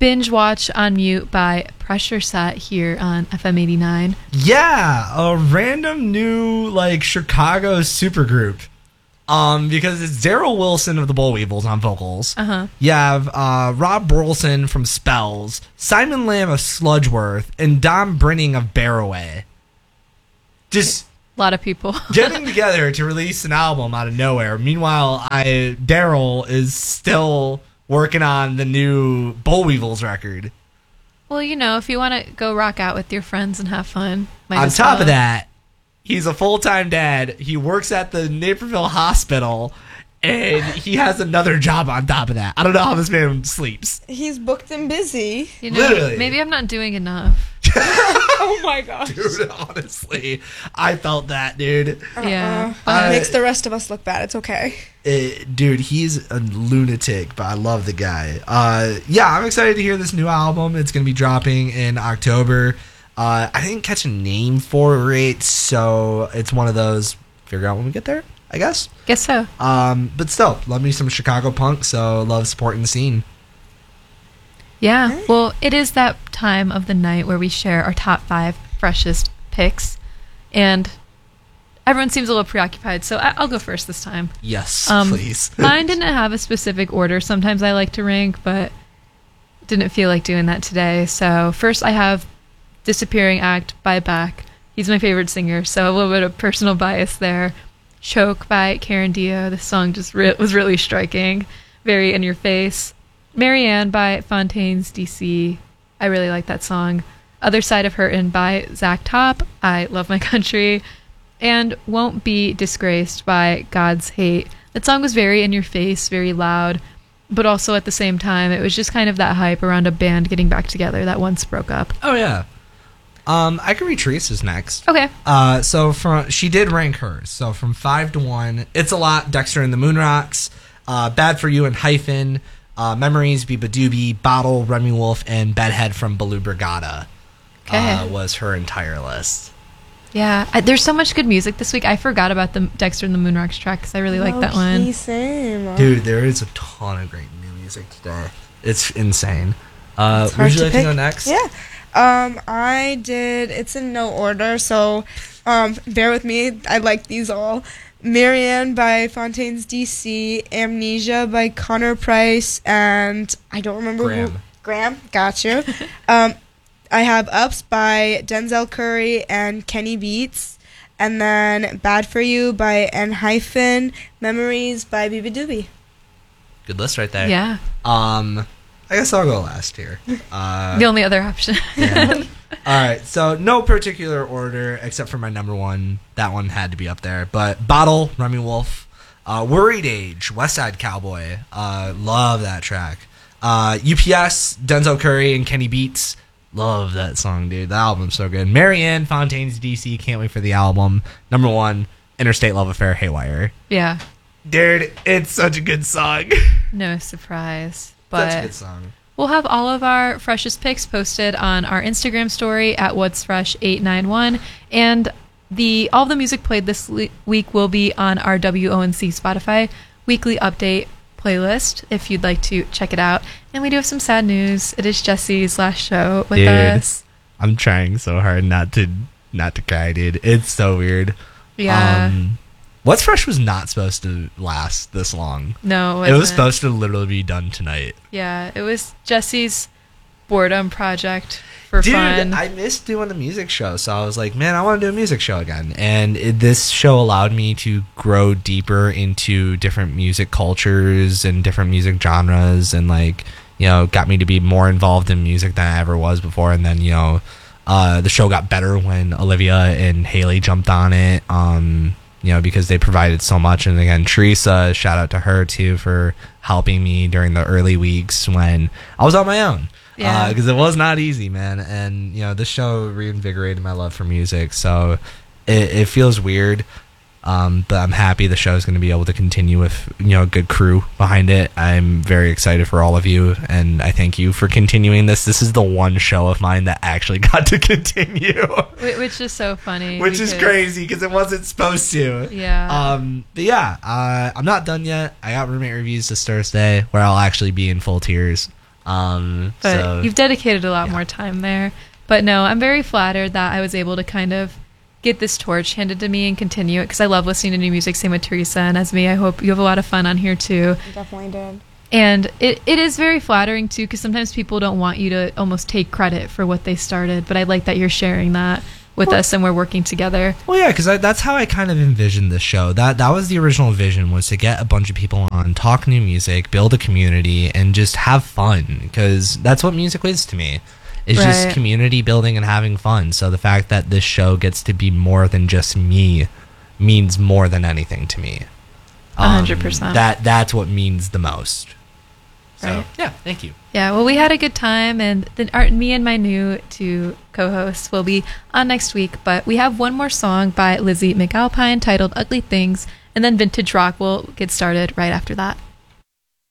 binge watch on mute by Pressure Set here on FM 89. Yeah, a random new like Chicago supergroup. Because it's Daryl Wilson of the Bullweevils on vocals. You have Rob Burleson from Spells, Simon Lamb of Sludgeworth, and Dom Brinning of Barroway. Just a lot of people getting together to release an album out of nowhere. Meanwhile, Daryl is still working on the new Bullweevils record. Well, you know, if you want to go rock out with your friends and have fun. On top of that, he's a full-time dad. He works at the Naperville Hospital, and he has another job on top of that. I don't know how this man sleeps. He's booked and busy. You know, literally. Maybe I'm not doing enough. Oh my gosh. Dude, honestly, I felt that, dude. Yeah. It makes the rest of us look bad. It's okay. Dude, he's a lunatic, but I love the guy. Yeah, I'm excited to hear this new album. It's going to be dropping in October. I didn't catch a name for it, so it's one of those, figure out when we get there, I guess. Guess so. But still, love me some Chicago punk, so love supporting the scene. Yeah, well, it is that time of the night where we share our top 5 freshest picks, and everyone seems a little preoccupied, so I'll go first this time. Yes, please. Mine didn't have a specific order. Sometimes I like to rank, but didn't feel like doing that today. So first I have Disappearing Act by Beck. He's my favorite singer, so a little bit of personal bias there. Choke by Karen Dio. The song just was really striking, very in your face. Marianne by Fontaines DC. I really like that song. Other Side of Hurtin' by Zach Top. I love my country. And Won't Be Disgraced by God's Hate. That song was very in your face, very loud, but also at the same time, it was just kind of that hype around a band getting back together that once broke up. Oh, yeah. I can read Teresa's next. Okay. So she did rank hers. So from 5 to 1, It's a Lot, Dexter and the Moonrocks, Bad for You and Hyphen, Memories, Biba Doobie, Bottle, Remy Wolf, and Bedhead from Baloo Brigada. Was her entire list. Yeah, there's so much good music this week. I forgot about the Dexter and the Moonrocks track because I really like that one. Same. Dude, there is a ton of great new music today. It's insane. It's would you like to pick. go next? Yeah. I did. It's in no order, so bear with me. I like these all. Marianne by Fontaines DC, Amnesia by Connor Price, and I don't remember who. Graham. Got you. I have Ups by Denzel Curry and Kenny Beats, and then Bad for You by N Hyphen, Memories by Biba Doobie. Good list right there. Yeah. I guess I'll go last here. The only other option. Yeah. All right, so no particular order except for my number one. That one had to be up there. But Bottle, Remy Wolf, Worried Age, West Side Cowboy. Love that track. UPS, Denzel Curry and Kenny Beats. Love that song, dude. The album's so good. Marianne, Fontaines DC. Can't wait for the album. Number 1, Interstate Love Affair, Haywire. Yeah. Dude, it's such a good song. No surprise. But Such a good song. We'll have all of our freshest picks posted on our Instagram story at What's Fresh 891, and all the music played this week will be on our WONC Spotify weekly update playlist if you'd like to check it out. And we do have some sad news. It is Jesse's last show with us. I'm trying so hard not to cry, dude. It's so weird. Yeah. What's Fresh was not supposed to last this long. No, it was supposed to literally be done tonight. Yeah, it was Jesse's boredom project for fun. Dude, I missed doing the music show, so I was like, man, I want to do a music show again. And this show allowed me to grow deeper into different music cultures and different music genres, and got me to be more involved in music than I ever was before. And then, the show got better when Olivia and Haley jumped on it. Because they provided so much. And again, Teresa, shout out to her too for helping me during the early weeks when I was on my own. Yeah. Because it was not easy, man. And, this show reinvigorated my love for music. So it feels weird. But I'm happy the show is going to be able to continue with, a good crew behind it. I'm very excited for all of you, and I thank you for continuing this. This is the one show of mine that actually got to continue. Which is so funny. Which is crazy, because it wasn't supposed to. Yeah. But yeah, I'm not done yet. I got Roommate Reviews this Thursday, where I'll actually be in full tears. But So you've dedicated a lot yeah. more time there. But no, I'm very flattered that I was able to kind of get this torch handed to me and continue it because I love listening to new music. Same with Teresa and Esme. I hope you have a lot of fun on here too. Definitely did. And it is very flattering too because sometimes people don't want you to almost take credit for what they started. But I like that you're sharing that with us and we're working together. Well, yeah, because that's how I kind of envisioned this show. That was the original vision, was to get a bunch of people on, talk new music, build a community, and just have fun. Because that's what music is to me. It's just Right. community building and having fun. So the fact that this show gets to be more than just me means more than anything to me. 100%. That's what means the most. So Right. yeah, thank you. Yeah, well, we had a good time, and then me and my new two co-hosts will be on next week. But we have one more song by Lizzie McAlpine titled "Ugly Things," and then Vintage Rock will get started right after that.